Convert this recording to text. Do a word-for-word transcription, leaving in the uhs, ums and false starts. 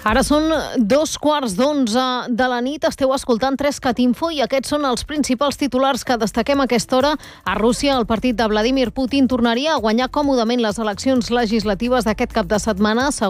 Ara són dos quarts d'onze de la nit, esteu escoltant Trescat Info i aquests són els principals titulars que destaquem a aquesta hora. A Rússia, el partit de Vladimir Putin tornaria a guanyar còmodament les eleccions legislatives d'aquest cap de setmana,